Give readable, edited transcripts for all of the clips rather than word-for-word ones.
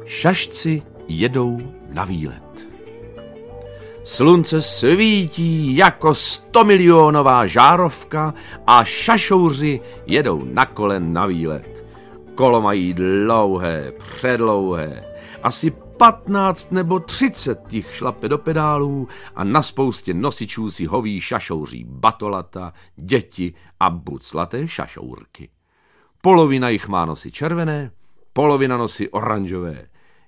Šašci jedou na výlet. Slunce svítí jako 100milionová žárovka a šašouři jedou na kole na výlet. Kolo mají dlouhé, předlouhé, asi 15 nebo 30 jich šlape do pedálů a na spoustě nosičů si hoví šašouří batolata, děti a buclaté šašourky. Polovina jich má nosy červené, polovina nosy oranžové.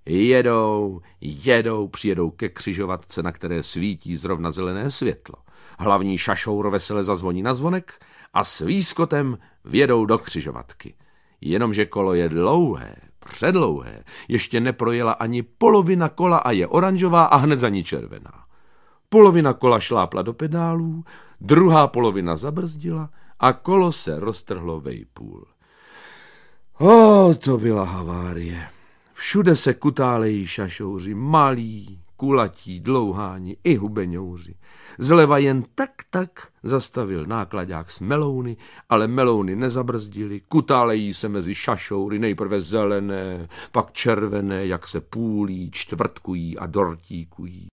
Jedou, přijedou ke křižovatce, na které svítí zrovna zelené světlo. Hlavní šašour vesele zazvoní na zvonek a s výskotem vjedou do křižovatky. Jenomže kolo je dlouhé, předlouhé, ještě neprojela ani polovina kola a je oranžová a hned za ní červená. Polovina kola šlápla do pedálů, druhá polovina zabrzdila a kolo se roztrhlo vejpůl. To byla havárie. Všude se kutálejí šašouři, malí, kulatí, dlouháni i hubeňouři. Zleva jen tak zastavil náklaďák s melouny, ale melouny nezabrzdili, kutálejí se mezi šašoury, nejprve zelené, pak červené, jak se půlí, čtvrtkují a dortíkují.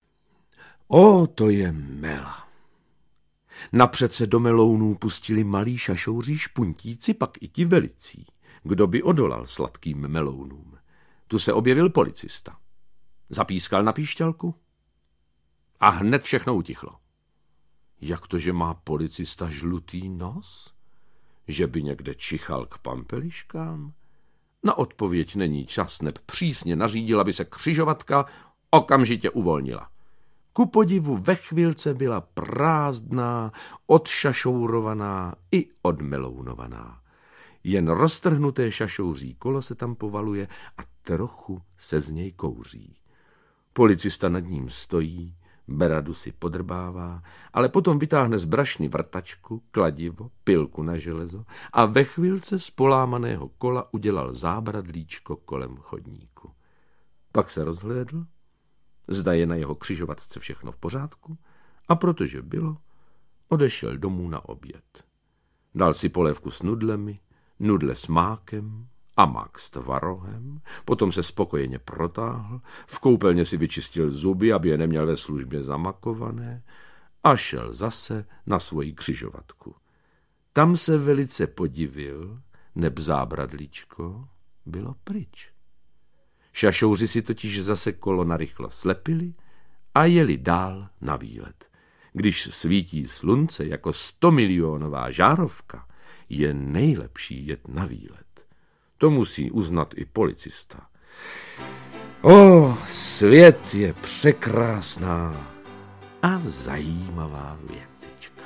To je mela. Napřed se do melounů pustili malí šašouři špuntíci, pak i ti velicí. Kdo by odolal sladkým melounům? Tu se objevil policista. Zapískal na píšťalku a hned všechno utichlo. Jak to, že má policista žlutý nos? Že by někde čichal k pampeliškám? Na odpověď není čas, neb přísně nařídil, aby se křižovatka okamžitě uvolnila. Ku podivu ve chvilce byla prázdná, odšašourovaná i odmelounovaná. Jen roztrhnuté šašouří kolo se tam povaluje a trochu se z něj kouří. Policista nad ním stojí, beradu si podrbává, ale potom vytáhne z brašny vrtačku, kladivo, pilku na železo a ve chvilce z polámaného kola udělal zábradlíčko kolem chodníku. Pak se rozhlédl, zda je na jeho křižovatce všechno v pořádku, a protože bylo, odešel domů na oběd. Dal si polévku s nudlemi, nudle s mákem a mák s tvarohem, potom se spokojeně protáhl, v koupelně si vyčistil zuby, aby je neměl ve službě zamakované, a šel zase na svoji křižovatku. Tam se velice podivil, neb zábradlíčko bylo pryč. Šašouři si totiž zase kolo narychlo slepili a jeli dál na výlet. Když svítí slunce jako 100milionová žárovka, je nejlepší jet na výlet. To musí uznat i policista. Svět je překrásná a zajímavá věcička.